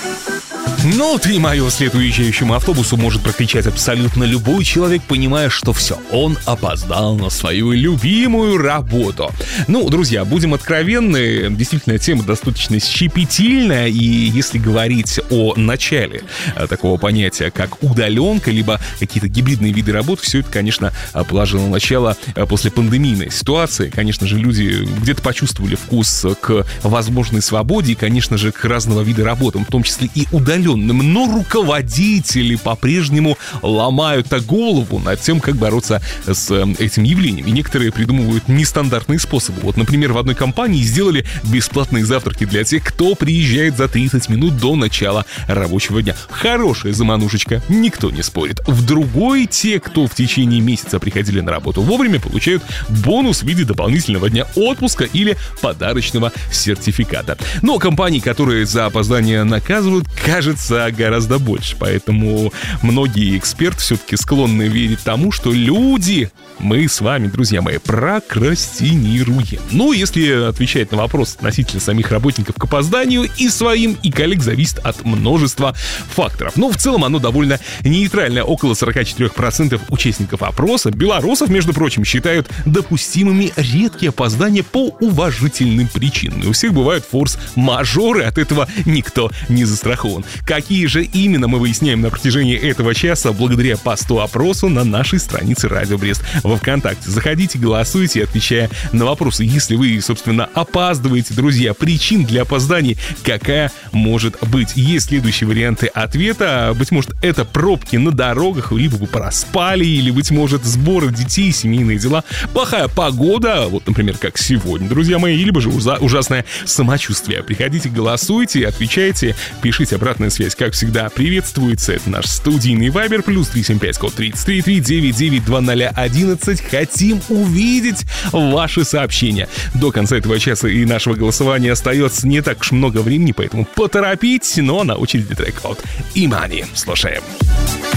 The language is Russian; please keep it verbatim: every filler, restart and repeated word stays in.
Ну, ты мое вслед уезжающему автобусу может прокричать абсолютно любой человек, понимая, что все, он опоздал на свою любимую работу. Ну, друзья, будем откровенны, действительно, тема достаточно щепетильная, и если говорить о начале такого понятия, как удаленка, либо какие-то гибридные виды работ, все это, конечно, положило начало после пандемийной ситуации. Конечно же, люди где-то почувствовали вкус к возможной свободе и, конечно же, к разного вида работам, в том числе и удаленным. Но руководители по-прежнему ломают голову над тем, как бороться с этим явлением. И некоторые придумывают нестандартные способы. Вот, например, в одной компании сделали бесплатные завтраки для тех, кто приезжает за тридцать минут до начала рабочего дня. Хорошая заманушечка, никто не спорит. В другой, те, кто в течение месяца приходили на работу вовремя, получают бонус в виде дополнительного дня отпуска или подарочного сертификата. Но компании, которые за опоздание наказывают, кажется, гораздо больше. Поэтому многие эксперты все-таки склонны верить тому, что люди, мы с вами, друзья мои, прокрастинируем. Ну, если отвечать на вопрос относительно самих работников к опозданию, и своим, и коллег зависит от множества факторов. Но в целом оно довольно нейтральное. Около сорок четыре процента участников опроса, белорусов, между прочим, считают допустимыми редкие опоздания по уважительным причинам. И у всех бывают форс-мажоры, от этого никто не застрахован. Какие же именно, мы выясняем на протяжении этого часа благодаря посту-опросу на нашей странице Радио Брест во ВКонтакте. Заходите, голосуйте, отвечая на вопросы. Если вы, собственно, опаздываете, друзья, причин для опозданий какая может быть? Есть следующие варианты ответа. Быть может, это пробки на дорогах, либо вы проспали, или, быть может, сборы детей, семейные дела, плохая погода, вот, например, как сегодня, друзья мои, либо же ужасное самочувствие. Приходите, голосуйте, отвечайте, пишите обратную связь. Как всегда, приветствуется. Это наш студийный вайбер, плюс три семь пять, код тридцать три три девять девять два ноль одиннадцать. Хотим увидеть ваши сообщения. До конца этого часа и нашего голосования остается не так уж много времени, поэтому поторопитесь, но на очереди трек от Имани. Слушаем.